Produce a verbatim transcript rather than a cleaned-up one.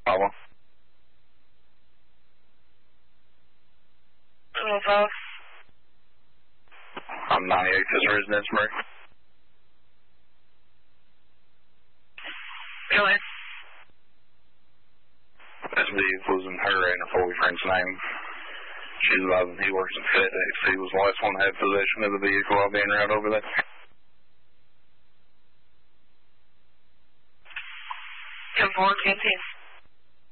Pablo. twelve five. I'm ninety-eighth as a residence, Murray. Go ahead. This vehicle's in her and her boyfriend's name. She's alive and he works at FedEx. He was the last one to have possession of the vehicle while being right over there. ten four, ten ten.